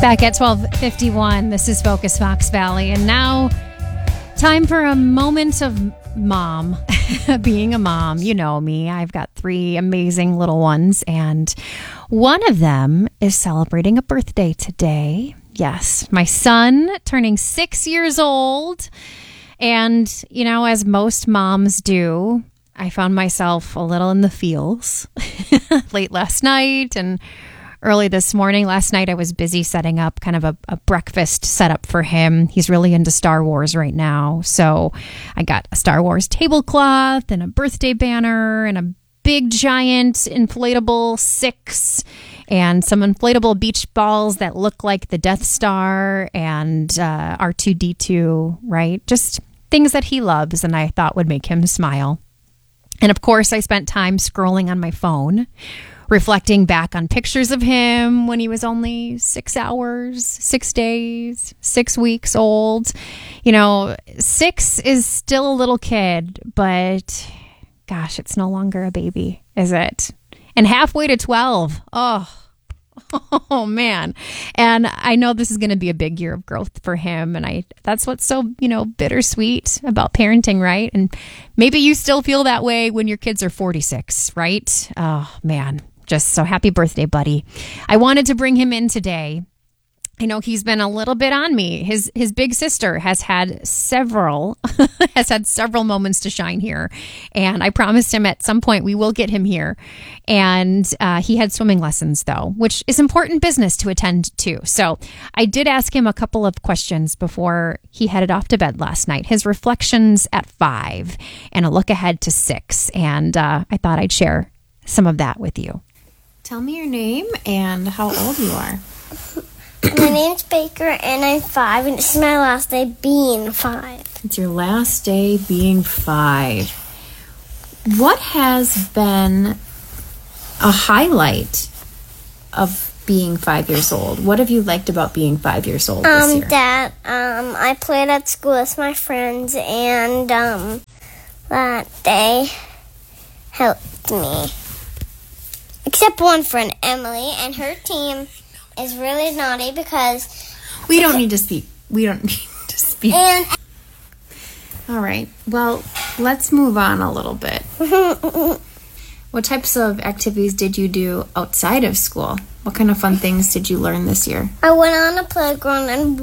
Back at 12:51, this is Focus Fox Valley, and now time for a moment of mom. Being a mom, you know me. I've got 3 amazing little ones, and one of them is celebrating a birthday today. Yes, my son turning 6 years old. And, you know, as most moms do, I found myself a little in the feels late last night and early this morning. Last night I was busy setting up kind of a breakfast setup for him. He's really into Star Wars right now. So I got a Star Wars tablecloth and a birthday banner and a big giant inflatable 6 and some inflatable beach balls that look like the Death Star and R2-D2, right? Just things that he loves and I thought would make him smile. And of course, I spent time scrolling on my phone, reflecting back on pictures of him when he was only 6 hours, 6 days, 6 weeks old. You know, 6 is still a little kid, but gosh, it's no longer a baby, is it? And halfway to 12. Oh man. And I know this is going to be a big year of growth for him. And that's what's so, bittersweet about parenting, right? And maybe you still feel that way when your kids are 46, right? Oh man. Just so happy birthday, buddy. I wanted to bring him in today. I know he's been a little bit on me. His big sister has had several moments to shine here. And I promised him at some point we will get him here. And he had swimming lessons, though, which is important business to attend to. So I did ask him a couple of questions before he headed off to bed last night. His reflections at 5 and a look ahead to 6. And I thought I'd share some of that with you. Tell me your name and how old you are. My name's Baker, and I'm 5, and this is my last day being 5. It's your last day being 5. What has been a highlight of being 5 years old? What have you liked about being 5 years old this year? That I played at school with my friends, and that they helped me. Except one friend, Emily, and her team is really naughty because... We don't need to speak. And all right. Well, let's move on a little bit. What types of activities did you do outside of school? What kind of fun things did you learn this year? I went on a playground and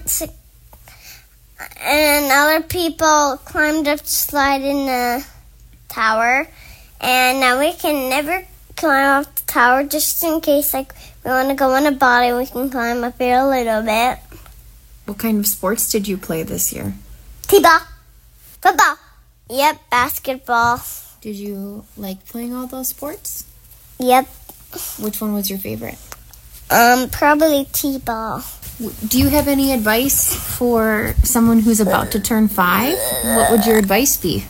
other people climbed up to slide in the tower. And now we can never climb off the tower just in case we want to go on a body. We can climb up here a little bit. What kind of sports did you play this year? T-ball, football, yep, basketball. Did you like playing all those sports? Yep. Which one was your favorite? Probably T-ball. Do you have any advice for someone who's about to turn 5? What would your advice be?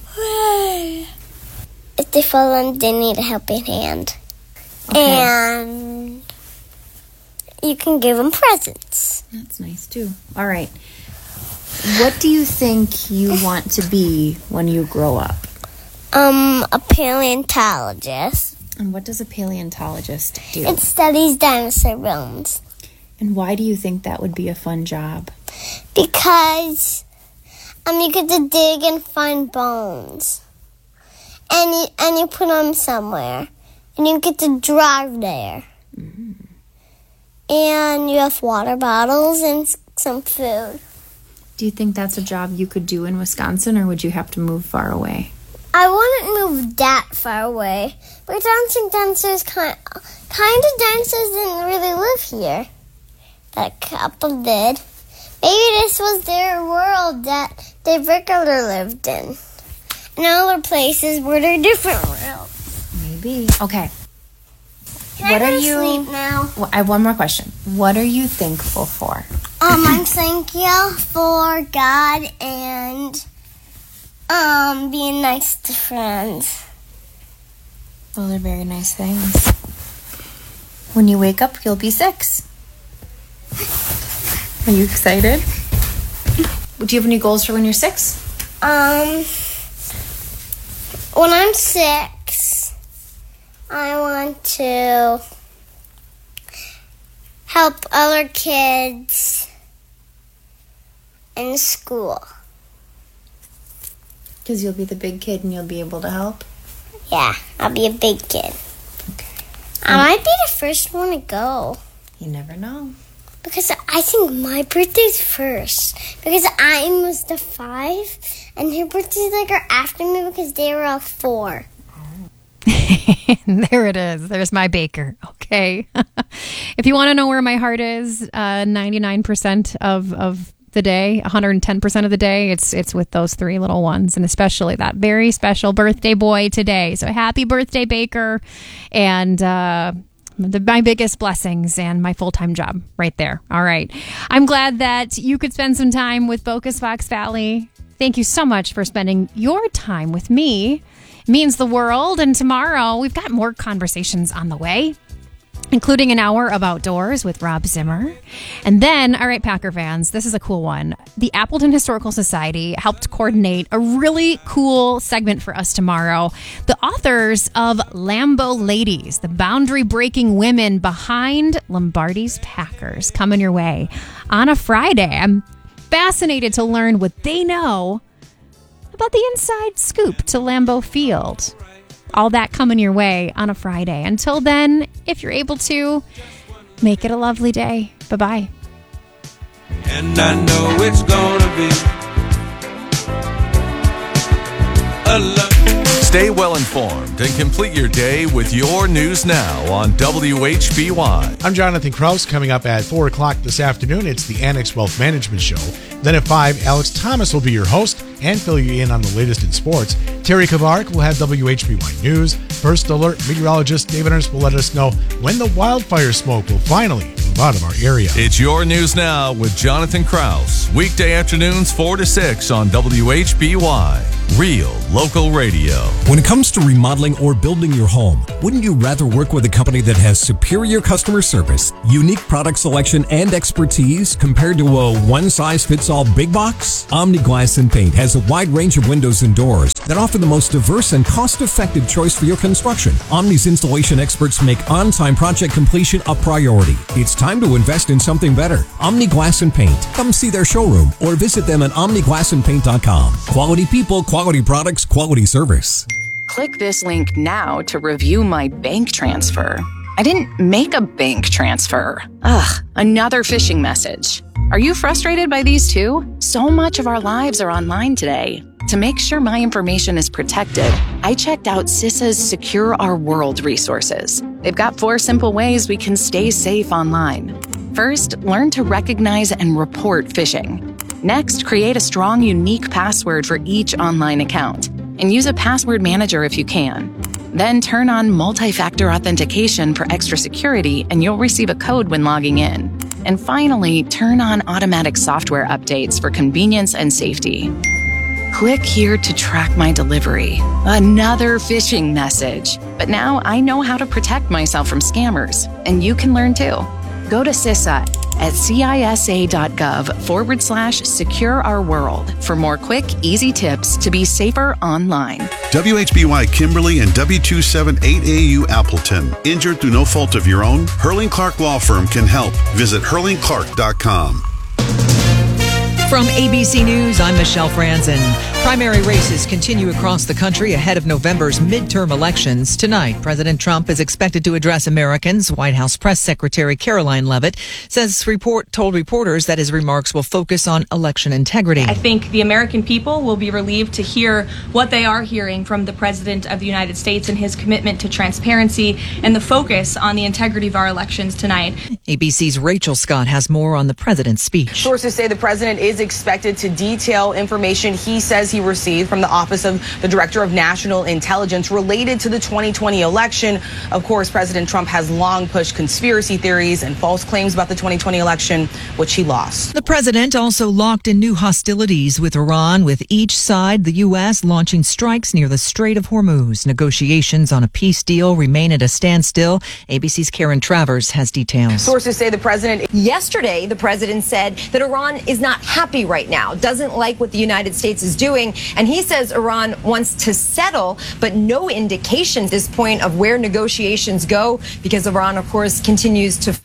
If they fall in, they need a helping hand. Okay. And you can give them presents. That's nice, too. All right. What do you think you want to be when you grow up? A paleontologist. And what does a paleontologist do? It studies dinosaur bones. And why do you think that would be a fun job? Because you get to dig and find bones. And you put them somewhere. And you get to drive there. Mm-hmm. And you have water bottles and some food. Do you think that's a job you could do in Wisconsin, or would you have to move far away? I wouldn't move that far away. But I don't think dinosaurs kind of dinosaurs didn't really live here. That couple did. Maybe this was their world that they regularly lived in. And other places were their different worlds. Maybe. Okay. Can I sleep now? Well, I have one more question. What are you thankful for? I'm thankful for God and being nice to friends. Those are very nice things. When you wake up, you'll be 6. Are you excited? Do you have any goals for when you're 6? When I'm 6, I want to help other kids in school. Because you'll be the big kid and you'll be able to help? Yeah, I'll be a big kid. Okay. I might be the first one to go. You never know. Because I think my birthday's first. Because I was the 5, and her birthdays are after me because they were all 4. There it is. There's my baker. Okay. If you want to know where my heart is, 99% of the day, 110% of the day, it's with those 3 little ones, and especially that very special birthday boy today. So happy birthday, Baker, and my biggest blessings and my full-time job right there. All right. I'm glad that you could spend some time with Focus Fox Valley. Thank you so much for spending your time with me. It means the world. And tomorrow we've got more conversations on the way, including an hour of outdoors with Rob Zimmer. And then, all right, Packer fans, this is a cool one. The Appleton Historical Society helped coordinate a really cool segment for us tomorrow. The authors of Lambeau Ladies, the boundary-breaking women behind Lombardi's Packers, coming your way on a Friday. I'm fascinated to learn what they know about the inside scoop to Lambeau Field. All that coming your way on a Friday. Until then, if you're able to, make it a lovely day. Bye-bye. And I know it's gonna be a Stay well informed and complete your day with your news now on WHBY. I'm Jonathan Kraus. Coming up at 4 o'clock this afternoon, it's the Annex Wealth Management Show. Then at 5, Alex Thomas will be your host and fill you in on the latest in sports. Terry Kavark will have WHBY News. First Alert meteorologist David Ernst will let us know when the wildfire smoke will finally move out of our area. It's your news now with Jonathan Kraus. Weekday afternoons 4 to 6 on WHBY. Real local radio. When it comes to remodeling or building your home, wouldn't you rather work with a company that has superior customer service, unique product selection, and expertise compared to a one-size-fits-all big box? Omni Glass and Paint has a wide range of windows and doors that offer the most diverse and cost-effective choice for your construction. Omni's installation experts make on-time project completion a priority. It's time to invest in something better. Omni Glass and Paint. Come see their showroom or visit them at omniglassandpaint.com. Quality people, quality products, quality service. Click this link now to review my bank transfer. I didn't make a bank transfer. Ugh, another phishing message. Are you frustrated by these too? So much of our lives are online today. To make sure my information is protected, I checked out CISA's Secure Our World resources. They've got 4 simple ways we can stay safe online. First, learn to recognize and report phishing. Next, create a strong, unique password for each online account, and use a password manager if you can. Then turn on multi-factor authentication for extra security, and you'll receive a code when logging in. And finally, turn on automatic software updates for convenience and safety. Click here to track my delivery. Another phishing message. But now I know how to protect myself from scammers, and you can learn too. Go to CISA at CISA.gov/Secure Our World for more quick, easy tips to be safer online. WHBY Kimberly and W278AU Appleton. Injured through no fault of your own? Hurling Clark Law Firm can help. Visit hurlingclark.com. From ABC News, I'm Michelle Franzen. Primary races continue across the country ahead of November's midterm elections. Tonight, President Trump is expected to address Americans. White House Press Secretary Caroline Leavitt told reporters that his remarks will focus on election integrity. I think the American people will be relieved to hear what they are hearing from the President of the United States and his commitment to transparency and the focus on the integrity of our elections tonight. ABC's Rachel Scott has more on the president's speech. Sources say the president is expected to detail information he says he received from the Office of the Director of National Intelligence related to the 2020 election. Of course, President Trump has long pushed conspiracy theories and false claims about the 2020 election, which he lost. The president also locked in new hostilities with Iran, with each side, the U.S., launching strikes near the Strait of Hormuz. Negotiations on a peace deal remain at a standstill. ABC's Karen Travers has details. Sources say the president... Yesterday, the president said that Iran is not happy right now, doesn't like what the United States is doing, and he says Iran wants to settle, but no indication at this point of where negotiations go, because Iran, of course, continues to fire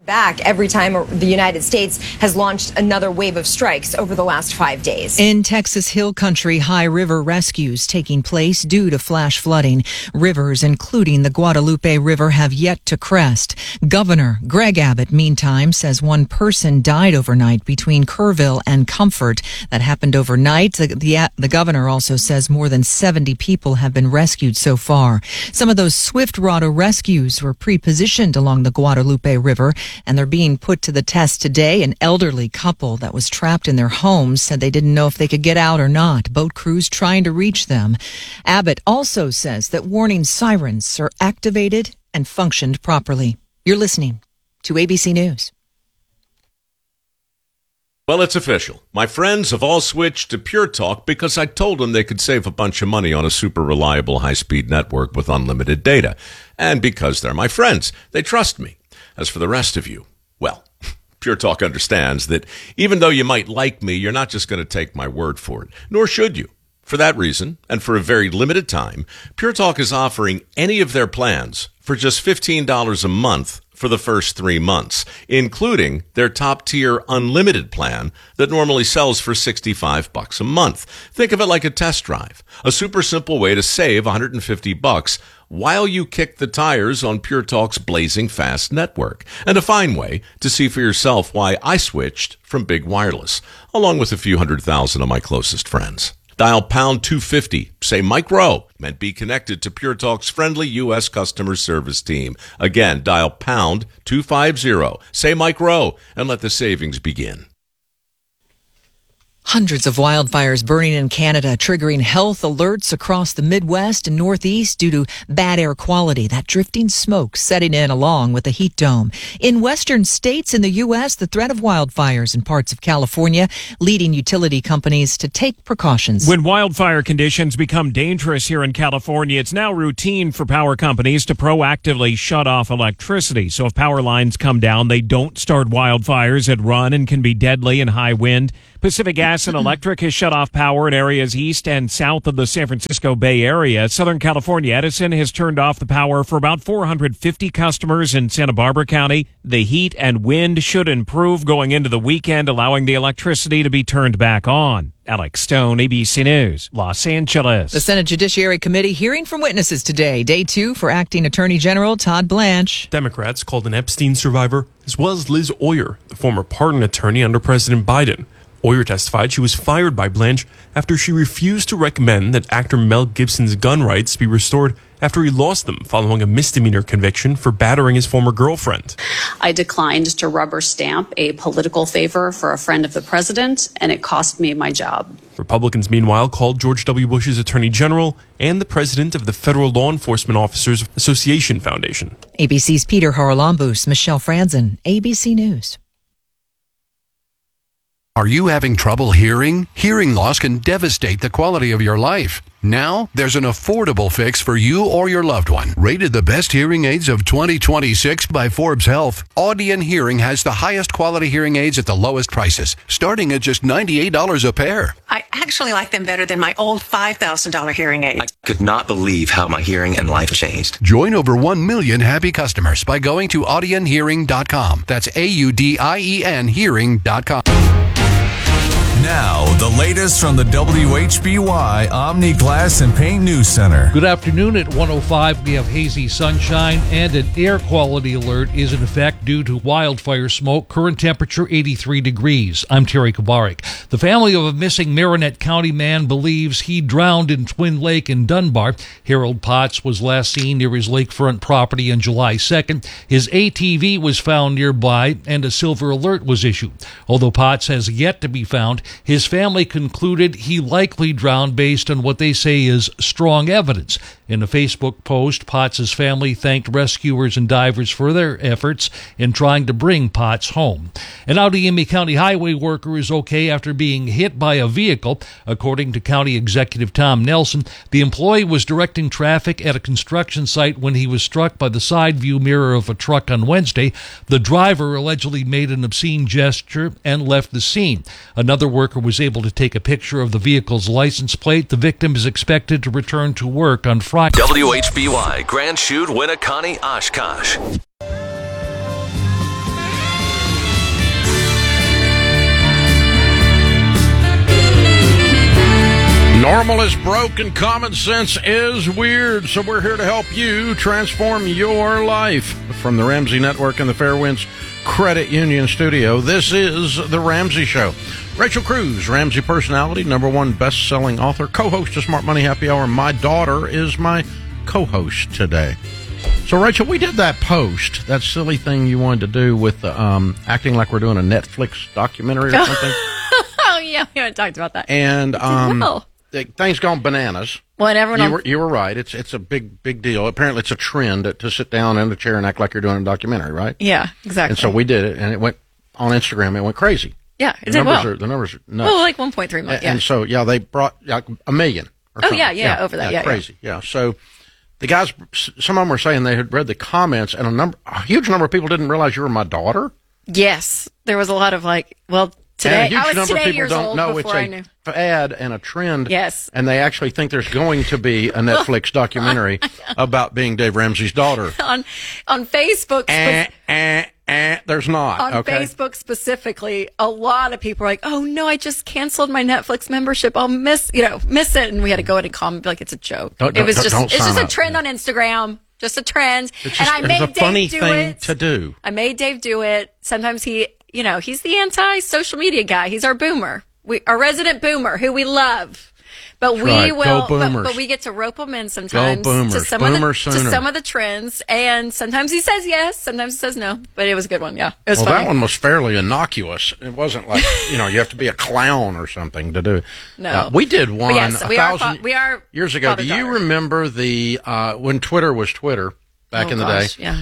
back every time the United States has launched another wave of strikes over the last 5 days. In Texas Hill Country, high river rescues taking place due to flash flooding. Rivers, including the Guadalupe River, have yet to crest. Governor Greg Abbott, meantime, says one person died overnight between Kerrville and Comfort. That happened overnight. The governor also says more than 70 people have been rescued so far. Some of those Swift Rado rescues were pre-positioned along the Guadalupe River, and they're being put to the test today. An elderly couple that was trapped in their homes said they didn't know if they could get out or not. Boat crews trying to reach them. Abbott also says that warning sirens are activated and functioned properly. You're listening to ABC News. Well, it's official. My friends have all switched to Pure Talk because I told them they could save a bunch of money on a super reliable high-speed network with unlimited data. And because they're my friends, they trust me. As for the rest of you, well, Pure Talk understands that even though you might like me, you're not just going to take my word for it, nor should you. For that reason, and for a very limited time, Pure Talk is offering any of their plans for just $15 a month for the first 3 months, including their top-tier unlimited plan that normally sells for $65 a month. Think of it like a test drive, a super simple way to save $150 while you kick the tires on Pure Talk's blazing fast network, and a fine way to see for yourself why I switched from big wireless, along with a few 100,000 of my closest friends. Dial pound 250, say Mike Rowe, and be connected to Pure Talk's friendly U.S. customer service team. Again, dial pound 250, say Mike Rowe, and let the savings begin. Hundreds of wildfires burning in Canada, triggering health alerts across the Midwest and Northeast due to bad air quality. That drifting smoke setting in along with the heat dome. In western states in the U.S., the threat of wildfires in parts of California, leading utility companies to take precautions. When wildfire conditions become dangerous here in California, it's now routine for power companies to proactively shut off electricity. So if power lines come down, they don't start wildfires that run and can be deadly in high wind. Pacific Gas and Electric has shut off power in areas east and south of the San Francisco Bay Area. Southern California Edison has turned off the power for about 450 customers in Santa Barbara County. The heat and wind should improve going into the weekend, allowing the electricity to be turned back on. Alex Stone, ABC News, Los Angeles. The Senate Judiciary Committee hearing from witnesses today. Day 2 for Acting Attorney General Todd Blanche. Democrats called an Epstein survivor, as well as Liz Oyer, the former pardon attorney under President Biden. Oyer testified she was fired by Blanche after she refused to recommend that actor Mel Gibson's gun rights be restored after he lost them following a misdemeanor conviction for battering his former girlfriend. I declined to rubber stamp a political favor for a friend of the president, and it cost me my job. Republicans, meanwhile, called George W. Bush's attorney general and the president of the Federal Law Enforcement Officers Association Foundation. ABC's Peter Haralambous, Michelle Franzen, ABC News. Are you having trouble hearing? Hearing loss can devastate the quality of your life. Now, there's an affordable fix for you or your loved one. Rated the best hearing aids of 2026 by Forbes Health, Audion Hearing has the highest quality hearing aids at the lowest prices, starting at just $98 a pair. I actually like them better than my old $5,000 hearing aid. I could not believe how my hearing and life changed. Join over 1 million happy customers by going to audionhearing.com. That's AUDIEN hearing.com. Now, the latest from the WHBY Omni Glass and Paint News Center. Good afternoon. At 1:05, we have hazy sunshine and an air quality alert is in effect due to wildfire smoke. Current temperature 83 degrees. I'm Terry Kovarik. The family of a missing Marinette County man believes he drowned in Twin Lake in Dunbar. Harold Potts was last seen near his lakefront property on July 2nd. His ATV was found nearby and a silver alert was issued. Although Potts has yet to be found, his family concluded he likely drowned based on what they say is strong evidence. In a Facebook post, Potts' family thanked rescuers and divers for their efforts in trying to bring Potts home. An Audiomi County highway worker is okay after being hit by a vehicle. According to County Executive Tom Nelson, the employee was directing traffic at a construction site when he was struck by the side view mirror of a truck on Wednesday. The driver allegedly made an obscene gesture and left the scene. Another worker was able to take a picture of the vehicle's license plate. The victim is expected to return to work on Friday. WHBY, Grand Chute, Winneconne, Oshkosh. Normal is broke and common sense is weird, so we're here to help you transform your life. From the Ramsey Network and the Fairwinds Credit Union Studio, this is The Ramsey Show. Rachel Cruz, Ramsey personality, #1 best-selling author, co-host of Smart Money Happy Hour. My daughter is my co-host today. So, Rachel, we did that post, that silly thing you wanted to do with acting like we're doing a Netflix documentary or something. Oh, yeah, we haven't talked about that. And things gone bananas. Well, and everyone you were right. It's a big deal. Apparently, it's a trend to sit down in a chair and act like you're doing a documentary, right? Yeah, exactly. And so we did it, and it went on Instagram. It went crazy. Yeah, it did well. The numbers are nuts. Well, like 1.3 million. And so, they brought like 1 million. Or oh, something. yeah, over that. Yeah, crazy. Yeah. So the guys, some of them were saying they had read the comments, and a huge number of people didn't realize you were my daughter. Yes, there was a lot of today, I was today years old before I knew. Fad and a trend. Yes. And they actually think there's going to be a Netflix documentary about being Dave Ramsey's daughter. On Facebook. There's not. On Facebook specifically, a lot of people are like, oh no, I just canceled my Netflix membership. I'll miss it. And we had to go in and comment, be like, it's a joke. It's just a trend on Instagram. Just a trend. It's a funny thing to do. I made Dave do it. Sometimes he's the anti-social media guy. He's our boomer. Our resident boomer who we love. But but we get to rope him in sometimes to some of the trends. And sometimes he says yes, sometimes he says no. But it was a good one, yeah. It was funny. That one was fairly innocuous. It wasn't like, you have to be a clown or something to do it. No. We did one we are years ago. Do you remember when Twitter was Twitter back in the day? Yeah.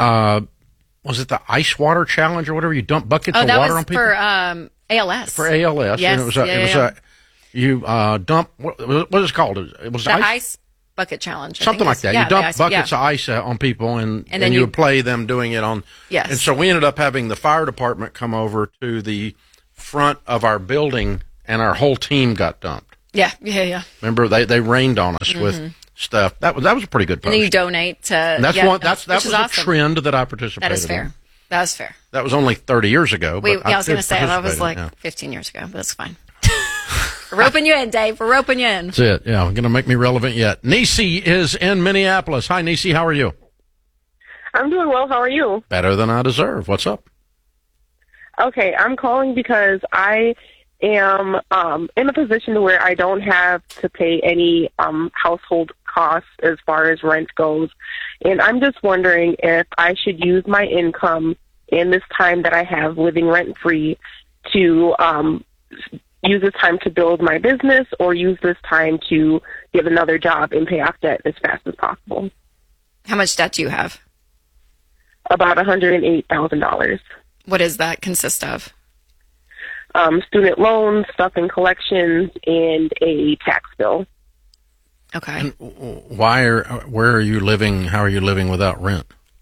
Was it the ice water challenge or whatever? You dump buckets of water on people? For ALS. For ALS. Yes. And you dump, what is it called? It was the ice bucket challenge. Something like that. You dump buckets of ice on people and then you would play them doing it on. Yes. And so we ended up having the fire department come over to the front of our building and our whole team got dumped. Yeah. Remember, they rained on us with stuff. That was a pretty good post. And then you donate to. And that was a trend that I participated in. That is fair. That was fair. That was only 30 years ago. I was going to say that was 15 years ago, but that's fine. We're roping you in, Dave. We're roping you in. That's it. Yeah, going to make me relevant yet. Nisi is in Minneapolis. Hi, Nisi. How are you? I'm doing well. How are you? Better than I deserve. What's up? Okay, I'm calling because I am in a position where I don't have to pay any household costs as far as rent goes. And I'm just wondering if I should use my income in this time that I have living rent-free to use this time to build my business or use this time to get another job and pay off debt as fast as possible. How much debt do you have? About $108,000. What does that consist of? Student loans, stuff in collections, and a tax bill. Okay. And where are you living? How are you living without rent?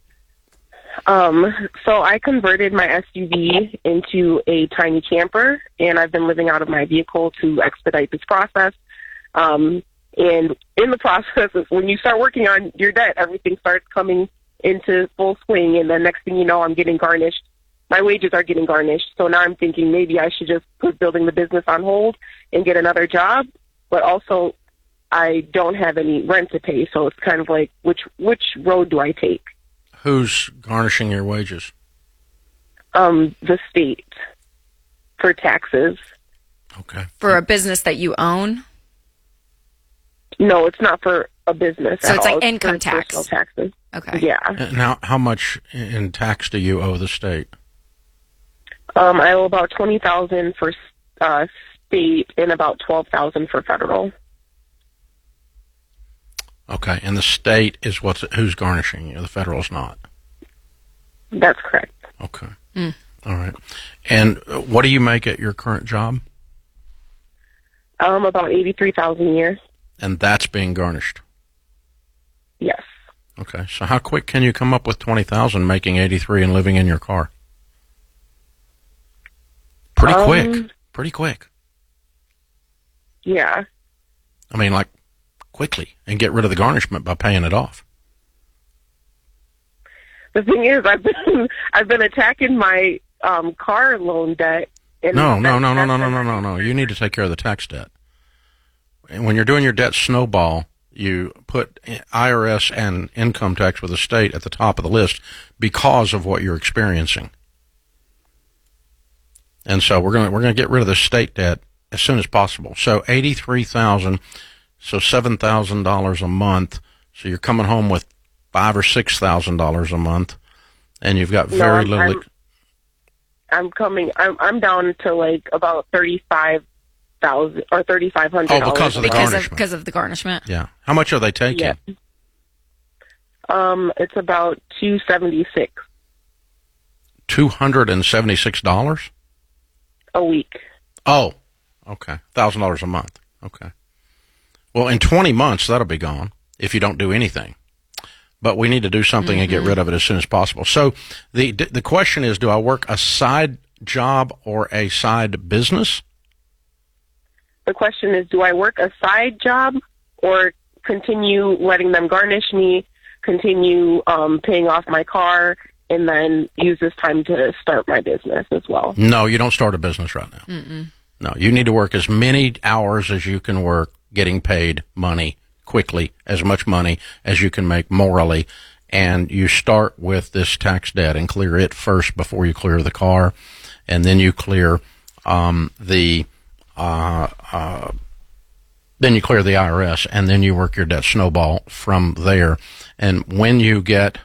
So I converted my SUV into a tiny camper, and I've been living out of my vehicle to expedite this process. And in the process, when you start working on your debt, everything starts coming into full swing, and the next thing you know, I'm getting garnished. My wages are getting garnished. So now I'm thinking maybe I should just put building the business on hold and get another job. But also, I don't have any rent to pay, so it's kind of like, which road do I take? Who's garnishing your wages? The state for taxes. Okay. For a business that you own? No, it's not for a business. So it's all. like income tax. Personal taxes. Okay. Yeah. Now, how much in tax do you owe the state? I owe about $20,000 for state and about $12,000 for federal. Okay, and the state is who's garnishing you? The federal's not. That's correct. Okay. All right. And what do you make at your current job? About $83,000 a year. And that's being garnished. Yes. Okay. So how quick can you come up with $20,000 making $83 and living in your car? Pretty quick. Pretty quick. Yeah. I mean, like, quickly, and get rid of the garnishment by paying it off. The thing is, I've been attacking my car loan debt. And No. You need to take care of the tax debt. when you're doing your debt snowball, you put IRS and income tax with the state at the top of the list because of what you're experiencing. And so we're going to get rid of the state debt as soon as possible. So $83,000, so $7,000 a month. So you're coming home with $5,000 or $6,000 a month, and you've got very little. I'm down to like about $35,000 or $3,500. Oh, because of the garnishment. Because of the garnishment. Yeah. How much are they taking? Yeah. It's about $276. $276 a week. Oh, okay. $1,000 a month. Okay. Well, in 20 months that'll be gone if you don't do anything. But we need to do something and get rid of it as soon as possible. So the question is, do I work a side job or a side business? The question is, do I work a side job or continue letting them garnish me, continue paying off my car, and then use this time to start my business as well? No, you don't start a business right now. Mm-mm. No, you need to work as many hours as you can work, getting paid money quickly, as much money as you can make morally, and you start with this tax debt and clear it first before you clear the car, and then you clear then you clear the IRS, and then you work your debt snowball from there. And when you get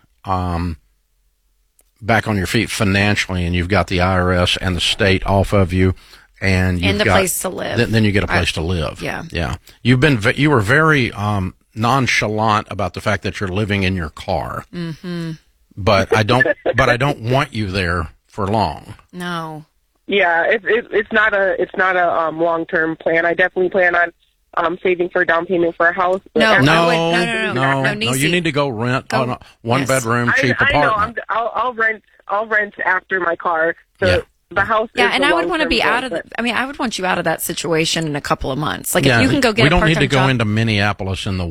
back on your feet financially, and you've got the IRS and the state off of you, and you've got a place to live, then you get a place to live. Yeah. You were very nonchalant about the fact that you're living in your car. Mm-hmm. But I don't want you there for long. No. Yeah, it's not a long-term plan. I definitely plan on saving for a down payment for a house. No. You need to go rent a one-bedroom cheap apartment. I'll rent after my car. So yeah. The house. Yeah, and I would want to be out of. I would want you out of that situation in a couple of months. Like if you can go get. We a don't part-time need to go job. into Minneapolis in the